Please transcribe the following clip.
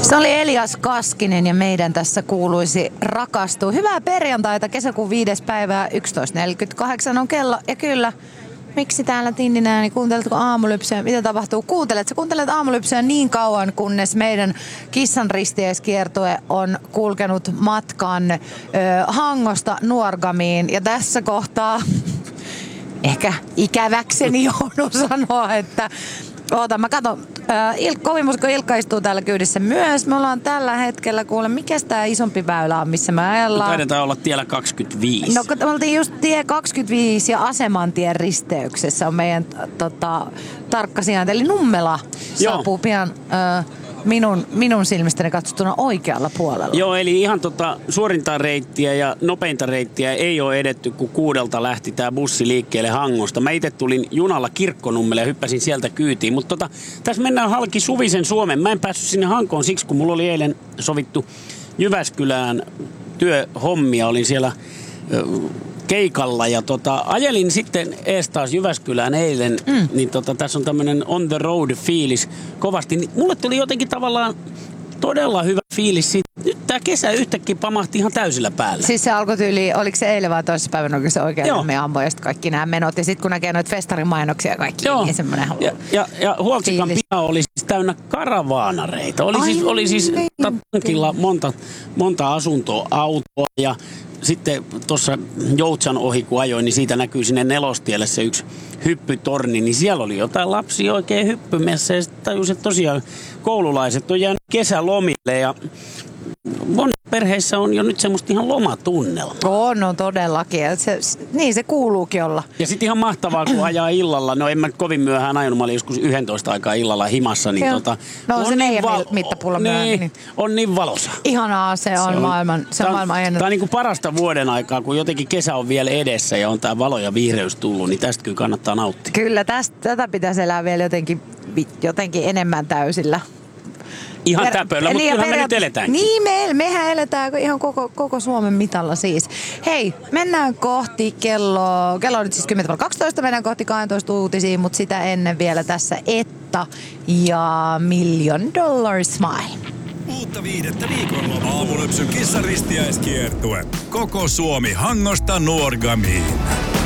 Se oli Elias Kaskinen ja meidän tässä kuuluisi rakastua. Hyvää perjantaita, kesäkuun 5. päivää, 11.48 on kello. Ja kyllä, miksi täällä tinninää, niin kuunteletko aamulypsyä? Mitä tapahtuu? Kuuntelet aamulypsyä niin kauan, kunnes meidän kissan ristieskiertue on kulkenut matkan Hangosta Nuorgamiin. Ja tässä kohtaa ehkä ikäväkseni joudun sanoa, että mä katon. Kovimusko Ilkka istuu täällä kyydissä myös. Me ollaan tällä hetkellä, kuule, mikäs tää isompi väylä on, missä me ajellaan? Taidetaan olla tiellä 25. No, me oltiin just tie 25 ja Asemantien risteyksessä on meidän tarkka sijainti. Eli Nummela saapuu pian minun silmistäni katsottuna oikealla puolella. Joo, eli ihan suorinta reittiä ja nopeinta reittiä ei ole edetty, kun 6 lähti tää bussi liikkeelle Hangosta. Mä itse tulin junalla Kirkkonummelle ja hyppäsin sieltä kyytiin. Mutta tässä mennään halki suvisen Suomen. Mä en päässyt sinne Hankoon siksi, kun mulla oli eilen sovittu Jyväskylään työhommia. Olin siellä keikalla ja ajelin sitten ees taas Jyväskylään eilen, niin tässä on tämmönen on the road fiilis kovasti. Niin mulle tuli jotenkin tavallaan todella hyvä fiilis siitä. Nyt tää kesä yhtäkkiä pamahti ihan täysillä päällä. Siis se alkoi tyyli, oliko se eilen vai toisessa päivänä oikein se oikein ammo ja sitten kaikki nämä menot. Ja sitten kun näkee noita festarimainoksia ja kaikki, niin semmoinen ja Huoltsikan piha oli siis täynnä karavaanareita. Oli siis tankilla monta asuntoa, autoa ja sitten tuossa Joutsan ohi kun ajoin, niin siitä näkyy sinne Nelostielle se yksi hyppytorni, niin siellä oli jotain lapsia oikein hyppymässä ja sitten tajusin, että tosiaan koululaiset on jäänyt kesälomille ja monissa perheissä on jo nyt semmoista ihan lomatunnelmaa. No todellakin. Niin se kuuluukin olla. Ja sitten ihan mahtavaa, kun ajaa illalla. No en mä kovin myöhään ajanut, mä olin joskus 11 aikaa illalla himassa. Niin no se meidän mittapulla myöhään. Niin, on niin valosa. Ihanaa, se on maailman ajanut. Tämä on niin kuin parasta vuoden aikaa, kun jotenkin kesä on vielä edessä ja on tää valo ja vihreys tullut, niin tästä kyllä kannattaa nauttia. Kyllä, tätä pitäisi elää vielä jotenkin enemmän täysillä. Ihan täpöllä, mutta kyllähän me nyt eletään. Niin, mehän eletään ihan koko Suomen mitalla siis. Hei, mennään kohti kello on nyt siis 10.12, mennään kohti 12 uutisia, mutta sitä ennen vielä tässä Etta ja $1 Million Smile. Uutta viidettä viikonloppu. Aamulypsyn kissaristiäiskiertue. Koko Suomi Hangosta Nuorgamiin.